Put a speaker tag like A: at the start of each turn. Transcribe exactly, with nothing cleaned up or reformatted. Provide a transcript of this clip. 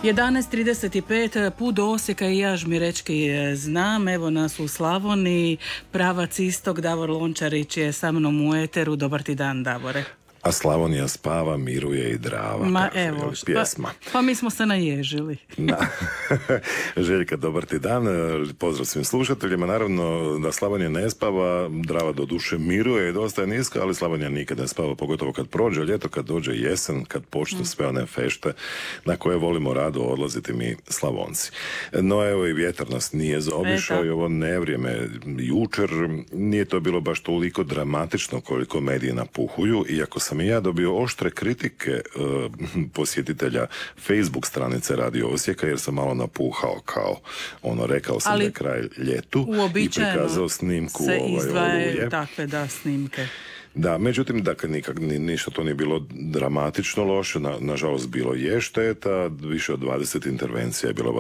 A: jedanaest trideset pet, put do Osijeka i ja žmirečki znam, evo nas u Slavoniji, pravac istok, Davor Lončarić je sa mnom u eteru. Dobar ti dan, Davore.
B: A Slavonija spava, miruje i Drava.
A: Ma
B: kaže,
A: evo,
B: pjesma.
A: Pa, pa mi smo se naježili.
B: Da. Željka, dobar ti dan. Pozdrav svim slušateljima. Naravno da Slavonija ne spava, Drava do duše miruje i dosta je niska, ali Slavonija nikad ne spava, pogotovo kad prođe ljeto, kad dođe jesen, kad počnu sve one fešte na koje volimo rado odlaziti mi Slavonci. No evo i vjetar nas nije zaobišao i ovo nevrijeme jučer nije to bilo baš toliko dramatično koliko mediji napuhuju, iako sam i ja dobio oštre kritike uh, posjetitelja Facebook stranice Radio Osijeka jer sam malo napuhao kao ono, rekao sam
A: ali
B: da je kraj ljetu i prikazao snimku
A: se
B: ovaj,
A: izdvaje
B: oluje.
A: takve da snimke.
B: Da, međutim, dakle, nikak, ni, ništa to nije bilo dramatično loše, na, nažalost bilo je šteta, više od dvadeset intervencija je bilo